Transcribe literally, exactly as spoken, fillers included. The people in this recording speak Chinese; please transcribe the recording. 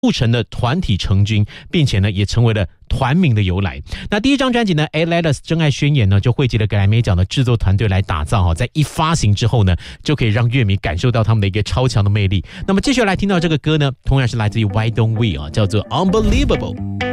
促成了团体成军，并且呢也成为了团名的由来。那第一张专辑呢 A Letters 真爱宣言呢，就汇集了格莱美奖的制作团队来打造，在一发行之后呢，就可以让乐迷感受到他们的一个超强的魅力。那么接下来听到这个歌呢，同样是来自于 Why Don't We 啊，叫做 Unbelievable。